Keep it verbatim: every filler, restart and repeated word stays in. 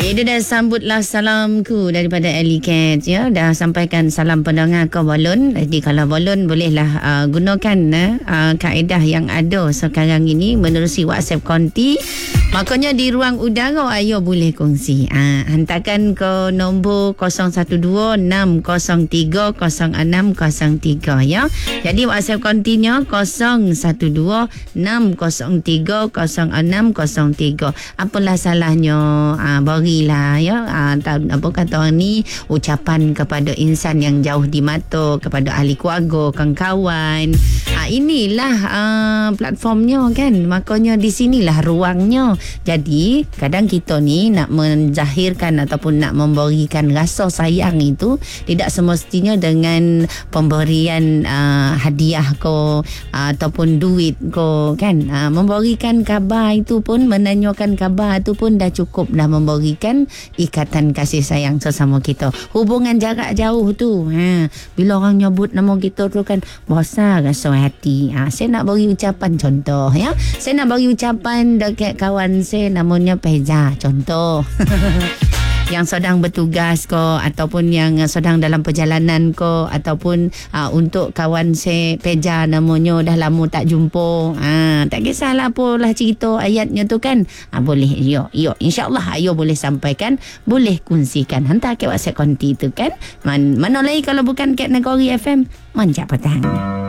Okay, dia dah sambutlah salamku daripada Ellie Cat, ya. Dah sampaikan salam pendengar ke Bolon. Jadi kalau Bolon bolehlah uh, gunakan uh, kaedah yang ada sekarang ini menerusi WhatsApp konti. Makanya di ruang udara ayo boleh kongsi. Uh, hantarkan ke nombor kosong satu dua enam kosong tiga kosong enam kosong tiga, ya. Jadi WhatsApp kontinya kosong satu dua enam kosong tiga kosong enam kosong tiga. Apalah salahnya uh, berilah, ya. Uh, apa kata orang ni, ucapan kepada insan yang jauh di mata, kepada ahli keluarga, kawan-kawan. Uh, inilah uh, platformnya kan. Makanya di sinilah ruangnya. Jadi kadang kita ni nak menzahirkan ataupun nak memberikan rasa sayang itu tidak semestinya dengan pemberian uh, hadiah ko uh, ataupun duit ko kan. Uh, memberikan khabar itu pun, menanyakan khabar itu pun dah cukup dah memberikan ikatan kasih sayang sesama kita. Hubungan jarak jauh tu, ha, bila orang nyebut nama kita tu kan besar rasa hati. Ha, saya nak bagi ucapan contoh, ya. Saya nak bagi ucapan dekat kawan saya namanya Peza, contoh. Yang sedang bertugas ko, ataupun yang sedang dalam perjalanan ko, ataupun uh, untuk kawan saya Peja namanya dah lama tak jumpa. Ha, tak kisahlah apalah cerita ayatnya tu kan. Ha, boleh, yo, yo, insyaAllah ayo boleh sampaikan, boleh kongsikan. Hantar ke WhatsApp konti tu kan. Man, mana lagi kalau bukan Cat Negeri F M. Manjak petang.